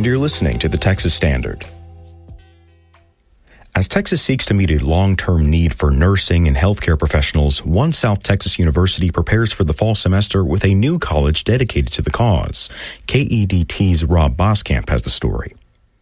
and you're listening to the Texas Standard. As Texas seeks to meet a long-term need for nursing and healthcare professionals, One South Texas University prepares for the fall semester with a new college dedicated to the cause. KEDT's Rob Boskamp has the story.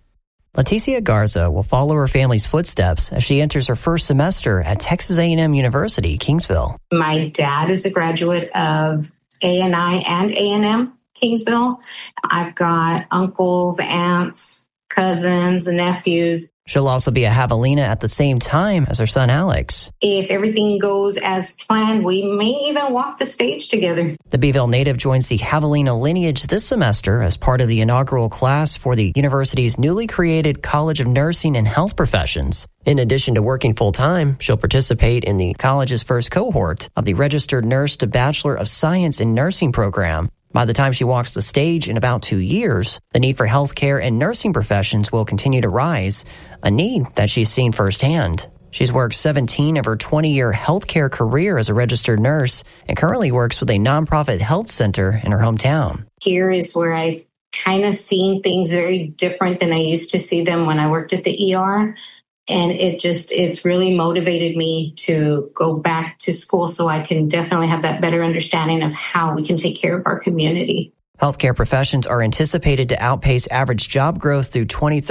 Leticia Garza will follow her family's footsteps as she enters her first semester at Texas A&M University, Kingsville. My dad is a graduate of A&I and A&M, Kingsville. I've got uncles, aunts, cousins, and nephews. She'll also be a Javelina at the same time as her son Alex. If everything goes as planned, we may even walk the stage together. The Beeville native joins the Javelina lineage this semester as part of the inaugural class for the university's newly created College of Nursing and Health Professions. In addition to working full-time, she'll participate in the college's first cohort of the Registered Nurse to Bachelor of Science in Nursing program. By the time she walks the stage in about 2 years, the need for healthcare and nursing professions will continue to rise, a need that she's seen firsthand. She's worked 17 of her 20-year healthcare career as a registered nurse and currently works with a nonprofit health center in her hometown. Here is where I've kind of seen things very different than I used to see them when I worked at the ER. And it's really motivated me to go back to school so I can definitely have that better understanding of how we can take care of our community. Healthcare professions are anticipated to outpace average job growth through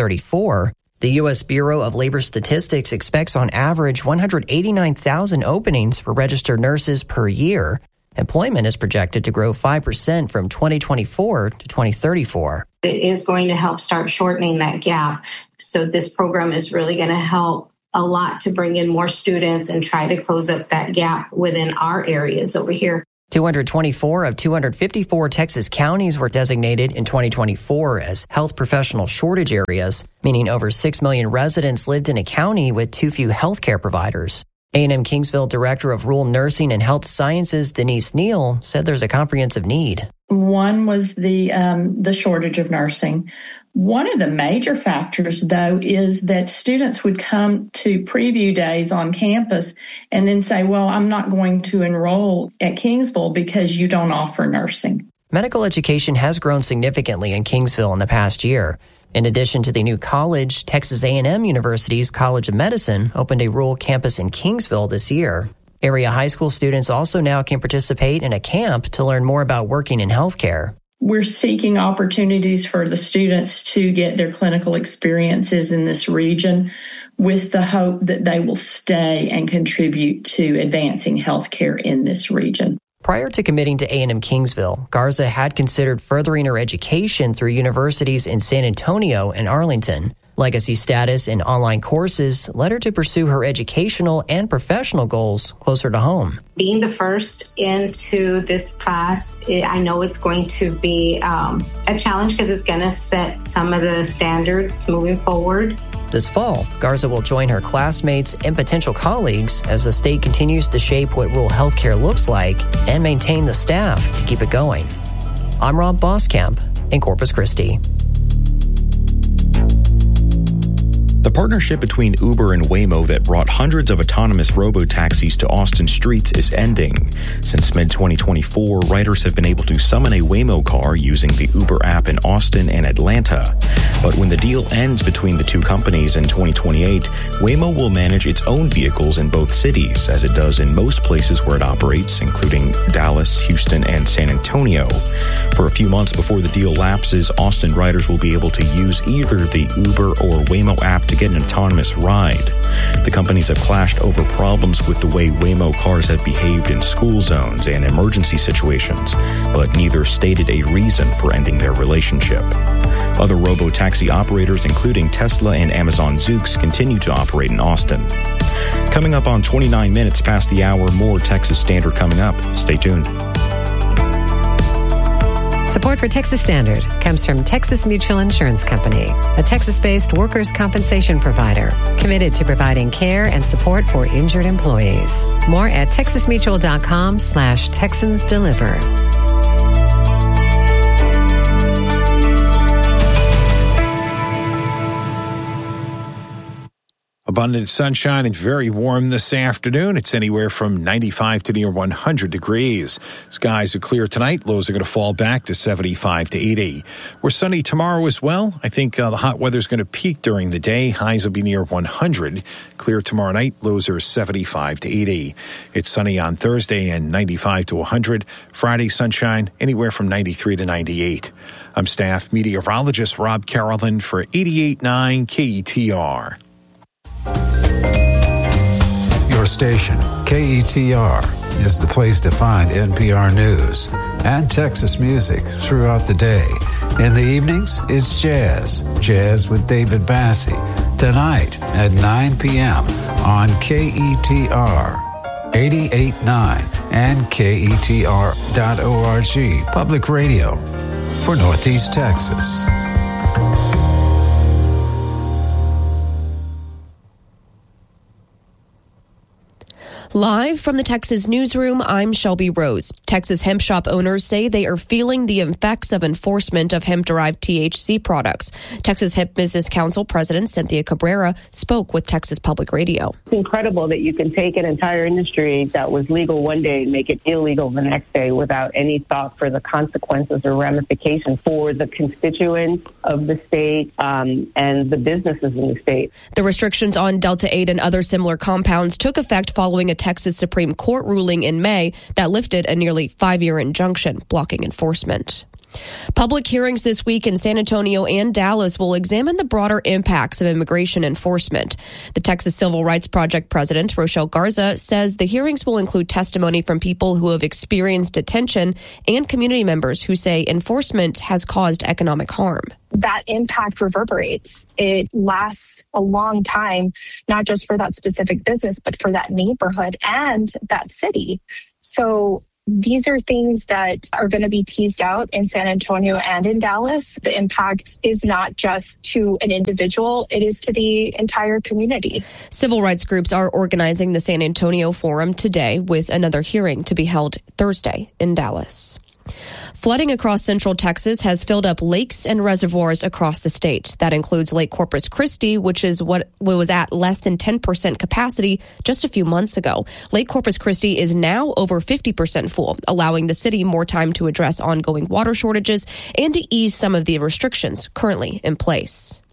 2034. The U.S. Bureau of Labor Statistics expects on average 189,000 openings for registered nurses per year. Employment is projected to grow 5% from 2024 to 2034. It is going to help start shortening that gap. So this program is really going to help a lot to bring in more students and try to close up that gap within our areas over here. 224 of 254 Texas counties were designated in 2024 as health professional shortage areas, meaning over 6 million residents lived in a county with too few healthcare providers. A&M Kingsville Director of Rural Nursing and Health Sciences, Denise Neal, said there's a comprehensive need. One was the shortage of nursing. One of the major factors, though, is that students would come to preview days on campus and then say, well, I'm not going to enroll at Kingsville because you don't offer nursing. Medical education has grown significantly in Kingsville in the past year. In addition to the new college, Texas A&M University's College of Medicine opened a rural campus in Kingsville this year. Area high school students also now can participate in a camp to learn more about working in healthcare. We're seeking opportunities for the students to get their clinical experiences in this region with the hope that they will stay and contribute to advancing healthcare in this region. Prior to committing to A&M Kingsville, Garza had considered furthering her education through universities in San Antonio and Arlington. Legacy status in online courses led her to pursue her educational and professional goals closer to home. Being the first into this class, I know it's going to be a challenge because it's going to set some of the standards moving forward. This fall, Garza will join her classmates and potential colleagues as the state continues to shape what rural healthcare looks like and maintain the staff to keep it going. I'm Rob Boskamp in Corpus Christi. The partnership between Uber and Waymo that brought hundreds of autonomous robo-taxis to Austin streets is ending. Since mid-2024, riders have been able to summon a Waymo car using the Uber app in Austin and Atlanta. But when the deal ends between the two companies in 2028, Waymo will manage its own vehicles in both cities, as it does in most places where it operates, including Dallas, Houston, and San Antonio. For a few months before the deal lapses, Austin riders will be able to use either the Uber or Waymo app to get an autonomous ride. The companies have clashed over problems with the way Waymo cars have behaved in school zones and emergency situations, but neither stated a reason for ending their relationship. Other robo-taxi operators, including Tesla and Amazon Zoox, continue to operate in Austin. Coming up on 29 minutes past the hour, more Texas Standard coming up. Stay tuned. Support for Texas Standard comes from Texas Mutual Insurance Company, a Texas-based workers' compensation provider committed to providing care and support for injured employees. More at texasmutual.com/TexansDeliver. A Abundant sunshine and very warm this afternoon. It's anywhere from 95 to near 100 degrees. Skies are clear tonight. Lows are going to fall back to 75 to 80. We're sunny tomorrow as well. I think the hot weather is going to peak during the day. Highs will be near 100. Clear tomorrow night. Lows are 75 to 80. It's sunny on Thursday and 95 to 100. Friday, sunshine anywhere from 93 to 98. I'm staff meteorologist Rob Carolyn for 88.9 KETR. Your station, KETR, is the place to find NPR News and Texas music throughout the day. In the evenings, it's jazz. Jazz with David Bassie. Tonight at 9 p.m. on KETR. 88.9 and KETR.org. Public radio for Northeast Texas. Live from the Texas newsroom, I'm Shelby Rose. Texas hemp shop owners say they are feeling the effects of enforcement of hemp-derived THC products. Texas Hemp Business Council President Cynthia Cabrera spoke with Texas Public Radio. It's incredible that you can take an entire industry that was legal one day and make it illegal the next day without any thought for the consequences or ramifications for the constituents of the state and the businesses in the state. The restrictions on Delta-8 and other similar compounds took effect following a Texas Supreme Court ruling in May that lifted a nearly 5-year injunction blocking enforcement. Public hearings this week in San Antonio and Dallas will examine the broader impacts of immigration enforcement. The Texas Civil Rights Project president, Rochelle Garza, says the hearings will include testimony from people who have experienced detention and community members who say enforcement has caused economic harm. That impact reverberates. It lasts a long time, not just for that specific business, but for that neighborhood and that city. So these are things that are going to be teased out in San Antonio and in Dallas. The impact is not just to an individual, it is to the entire community. Civil rights groups are organizing the San Antonio Forum today, with another hearing to be held Thursday in Dallas. Flooding across central Texas has filled up lakes and reservoirs across the state. That includes Lake Corpus Christi, which is what was at less than 10% capacity just a few months ago. Lake Corpus Christi is now over 50% full, allowing the city more time to address ongoing water shortages and to ease some of the restrictions currently in place.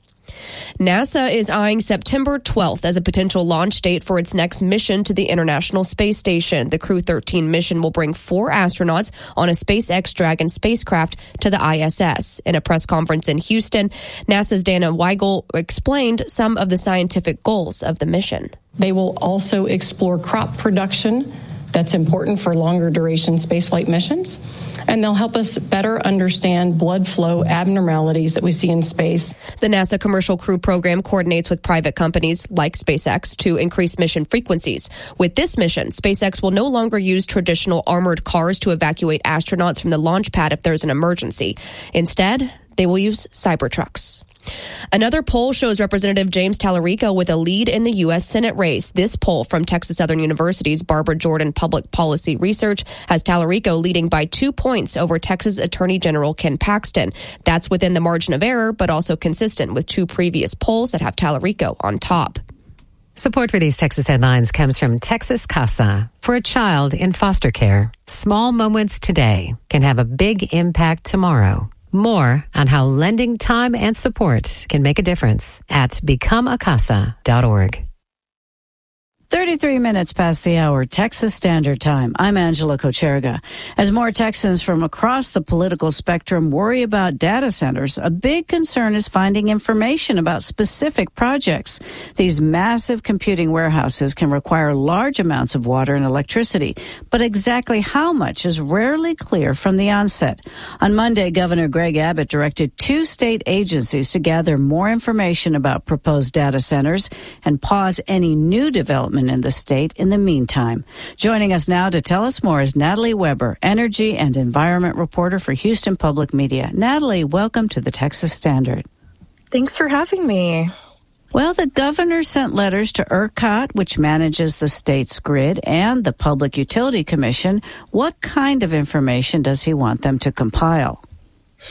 NASA is eyeing September 12th as a potential launch date for its next mission to the International Space Station. The Crew 13 mission will bring 4 astronauts on a SpaceX Dragon spacecraft to the ISS. In a press conference in Houston, NASA's Dana Weigel explained some of the scientific goals of the mission. They will also explore crop production that's important for longer duration spaceflight missions, and they'll help us better understand blood flow abnormalities that we see in space. The NASA Commercial Crew Program coordinates with private companies like SpaceX to increase mission frequencies. With this mission, SpaceX will no longer use traditional armored cars to evacuate astronauts from the launch pad if there's an emergency. Instead, they will use Cybertrucks. Another poll shows Representative James Tallarico with a lead in the U.S. Senate race. This poll from Texas Southern University's Barbara Jordan Public Policy Research has Tallarico leading by 2 points over Texas Attorney General Ken Paxton. That's within the margin of error, but also consistent with 2 previous polls that have Tallarico on top. Support for these Texas headlines comes from Texas Casa. For a child in foster care, small moments today can have a big impact tomorrow. More on how lending time and support can make a difference at becomeacasa.org. 33 minutes past the hour, Texas Standard Time. I'm Angela Kocherga. As more Texans from across the political spectrum worry about data centers, a big concern is finding information about specific projects. These massive computing warehouses can require large amounts of water and electricity, but exactly how much is rarely clear from the onset. On Monday, Governor Greg Abbott directed 2 state agencies to gather more information about proposed data centers and pause any new development in the state in the meantime. Joining us now to tell us more is Natalie Weber, energy and environment reporter for Houston Public Media. Natalie, welcome to the Texas Standard. Thanks for having me. Well, the governor sent letters to ERCOT, which manages the state's grid, and the Public Utility Commission. What kind of information does he want them to compile?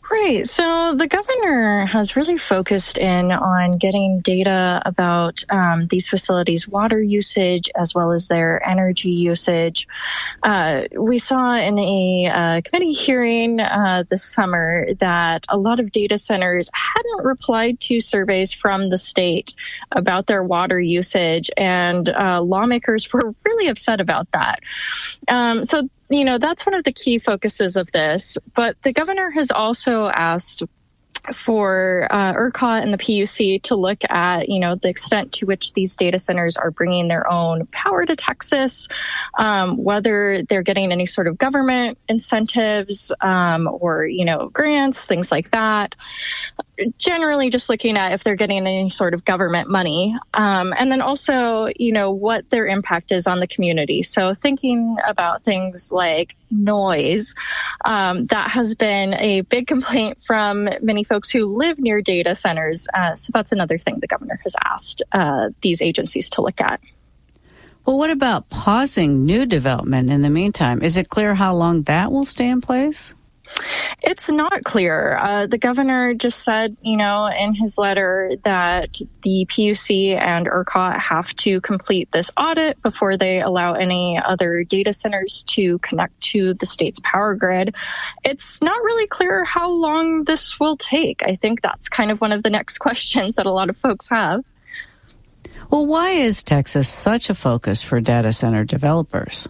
Right. So the governor has really focused in on getting data about these facilities' water usage as well as their energy usage. We saw in a committee hearing this summer that a lot of data centers hadn't replied to surveys from the state about their water usage, and lawmakers were really upset about that. So that's one of the key focuses of this. But the governor has also asked for ERCOT and the PUC to look at, the extent to which these data centers are bringing their own power to Texas, whether they're getting any sort of government incentives or, grants, things like that. Generally just looking at if they're getting any sort of government money. And then also, what their impact is on the community. So thinking about things like noise, that has been a big complaint from many folks who live near data centers. So that's another thing the governor has asked these agencies to look at. Well, what about pausing new development in the meantime? Is it clear how long that will stay in place? It's not clear. The governor just said, in his letter that the PUC and ERCOT have to complete this audit before they allow any other data centers to connect to the state's power grid. It's not really clear how long this will take. I think that's kind of one of the next questions that a lot of folks have. Well, why is Texas such a focus for data center developers?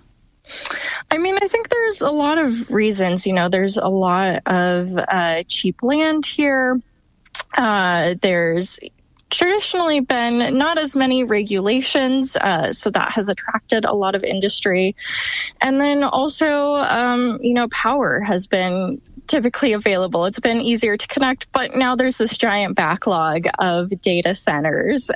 I think there's a lot of reasons. There's a lot of cheap land here. There's traditionally been not as many regulations, so that has attracted a lot of industry. And then also, power has been typically available. It's been easier to connect, but now there's this giant backlog of data centers.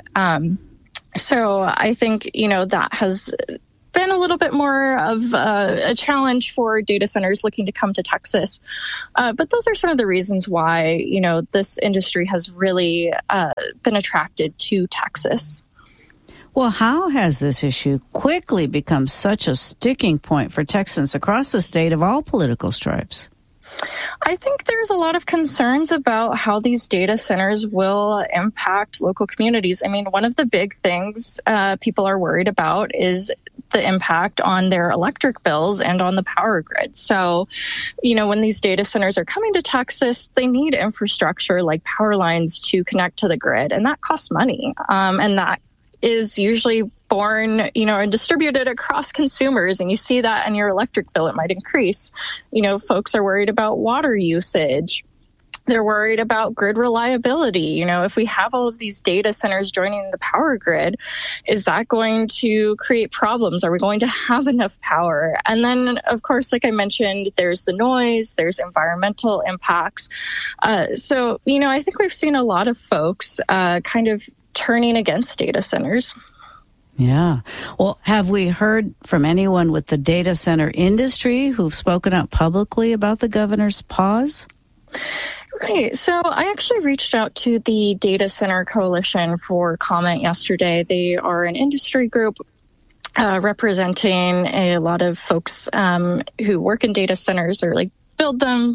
So I think, that has been a little bit more of a challenge for data centers looking to come to Texas. But those are some of the reasons why, this industry has really been attracted to Texas. Well, how has this issue quickly become such a sticking point for Texans across the state of all political stripes? I think there's a lot of concerns about how these data centers will impact local communities. One of the big things people are worried about is the impact on their electric bills and on the power grid. So, when these data centers are coming to Texas, they need infrastructure like power lines to connect to the grid, and that costs money. And that is usually borne, and distributed across consumers. And you see that in your electric bill, it might increase. Folks are worried about water usage. They're worried about grid reliability. If we have all of these data centers joining the power grid, is that going to create problems? Are we going to have enough power? And then, of course, like I mentioned, there's the noise, there's environmental impacts. So, I think we've seen a lot of folks kind of turning against data centers. Yeah. Well, have we heard from anyone with the data center industry who've spoken out publicly about the governor's pause? Right. So I actually reached out to the Data Center Coalition for comment yesterday. They are an industry group representing a lot of folks who work in data centers or build them.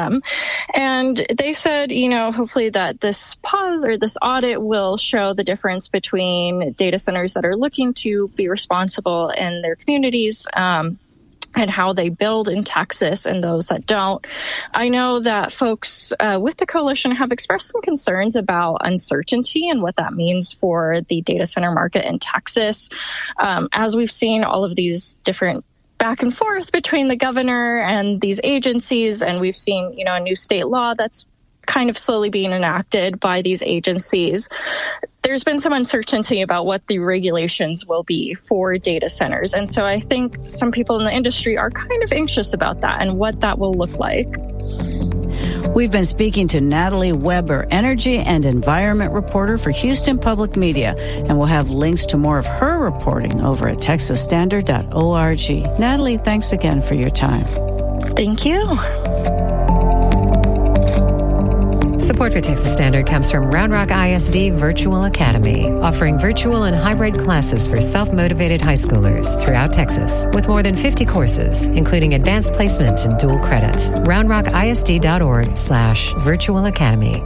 And they said, hopefully that this pause or this audit will show the difference between data centers that are looking to be responsible in their communities, and how they build in Texas and those that don't. I know that folks with the coalition have expressed some concerns about uncertainty and what that means for the data center market in Texas. As we've seen all of these different back and forth between the governor and these agencies, and we've seen, a new state law that's kind of slowly being enacted by these agencies. There's been some uncertainty about what the regulations will be for data centers. And so I think some people in the industry are kind of anxious about that and what that will look like. We've been speaking to Natalie Weber, energy and environment reporter for Houston Public Media, and we'll have links to more of her reporting over at texasstandard.org. Natalie, thanks again for your time. Thank you. Support for Texas Standard comes from Round Rock ISD Virtual Academy, offering virtual and hybrid classes for self-motivated high schoolers throughout Texas, with more than 50 courses, including advanced placement and dual credit. roundrockisd.org/virtual academy.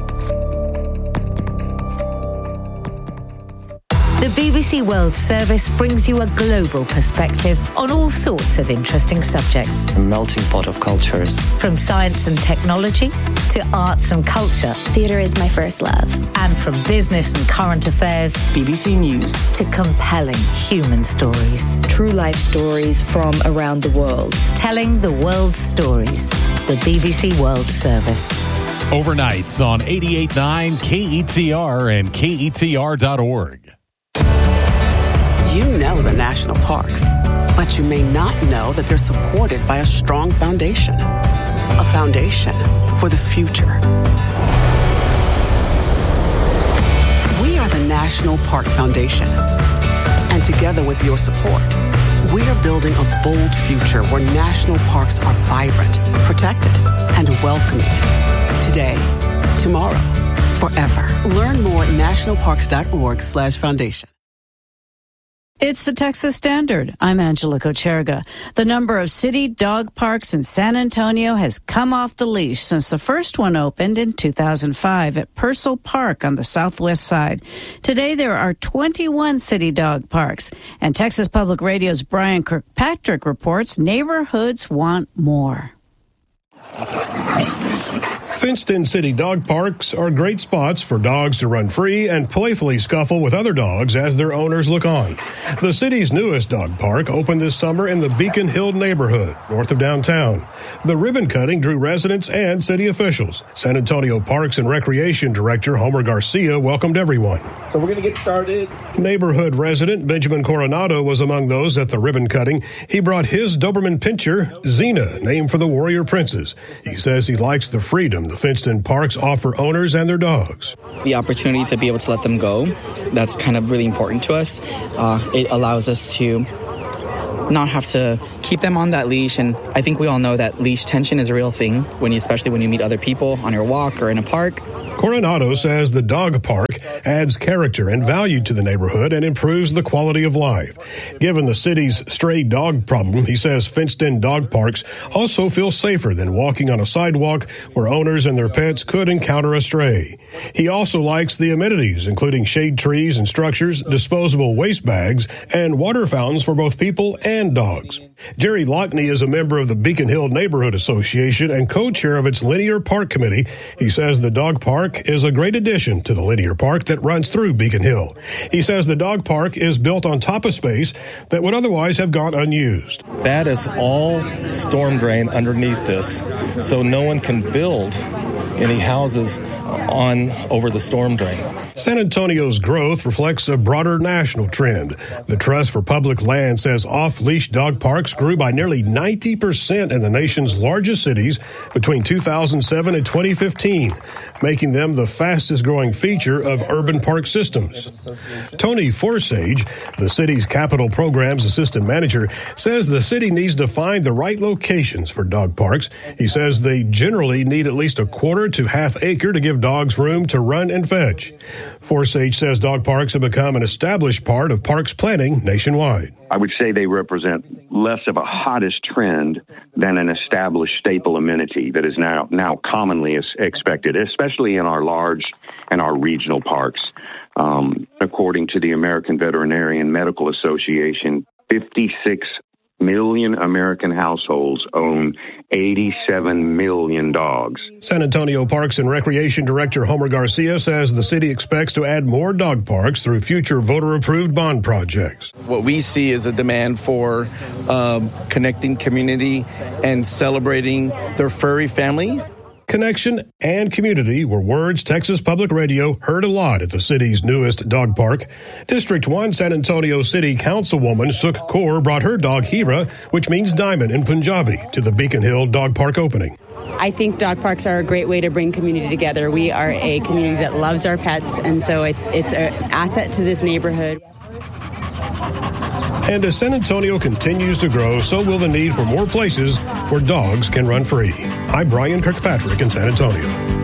The BBC World Service brings you a global perspective on all sorts of interesting subjects. A melting pot of cultures. From science and technology to arts and culture. Theatre is my first love. And from business and current affairs. BBC News. To compelling human stories. True life stories from around the world. Telling the world's stories. The BBC World Service. Overnights on 88.9 KETR and KETR.org. You know the national parks, but you may not know that they're supported by a strong foundation. A foundation for the future. We are the National Park Foundation. And together with your support, we are building a bold future where national parks are vibrant, protected, and welcoming. Today, tomorrow, forever. Learn more at nationalparks.org/foundation. It's the Texas Standard. I'm Angela Kocherga. The number of city dog parks in San Antonio has come off the leash since the first one opened in 2005 at Purcell Park on the southwest side. Today, there are 21 city dog parks. And Texas Public Radio's Brian Kirkpatrick reports neighborhoods want more. Fenced-in city dog parks are great spots for dogs to run free and playfully scuffle with other dogs as their owners look on. The city's newest dog park opened this summer in the Beacon Hill neighborhood, north of downtown. The ribbon cutting drew residents and city officials. San Antonio Parks and Recreation Director Homer Garcia welcomed everyone. So we're going to get started. Neighborhood resident Benjamin Coronado was among those at the ribbon cutting. He brought his Doberman Pinscher, Xena, named for the warrior princess. He says he likes the freedom the fenced-in parks offer owners and their dogs. The opportunity to be able to let them go, that's kind of really important to us. It allows us to not have to keep them on that leash, and I think we all know that leash tension is a real thing, especially when you meet other people on your walk or in a park. Coronado says the dog park adds character and value to the neighborhood and improves the quality of life. Given the city's stray dog problem, he says fenced-in dog parks also feel safer than walking on a sidewalk where owners and their pets could encounter a stray. He also likes the amenities, including shade trees and structures, disposable waste bags, and water fountains for both people and dogs. Jerry Lockney is a member of the Beacon Hill Neighborhood Association and co-chair of its Linear Park Committee. He says the dog park is a great addition to the linear park that runs through Beacon Hill. He says the dog park is built on top of space that would otherwise have gone unused. That is all storm drain underneath this, so no one can build any houses over the storm drain. San Antonio's growth reflects a broader national trend. The Trust for Public Land says off-leash dog parks grew by nearly 90% in the nation's largest cities between 2007 and 2015, making them the fastest-growing feature of urban park systems. Tony Forsage, the city's capital programs assistant manager, says the city needs to find the right locations for dog parks. He says they generally need at least a quarter to half acre to give dogs room to run and fetch. Forsage says dog parks have become an established part of parks planning nationwide. I would say they represent less of a hottest trend than an established staple amenity that is now commonly expected, especially in our large and our regional parks. According to the American Veterinarian Medical Association, 56 million American households own 87 million dogs. San Antonio Parks and Recreation Director Homer Garcia says the city expects to add more dog parks through future voter-approved bond projects. What we see is a demand for connecting community and celebrating their furry families. Connection and community were words Texas Public Radio heard a lot at the city's newest dog park. District 1 San Antonio City Councilwoman Sukh Kaur brought her dog Hira, which means diamond in Punjabi, to the Beacon Hill dog park opening. I think dog parks are a great way to bring community together. We are a community that loves our pets, and so it's an asset to this neighborhood. And as San Antonio continues to grow, so will the need for more places where dogs can run free. I'm Brian Kirkpatrick in San Antonio.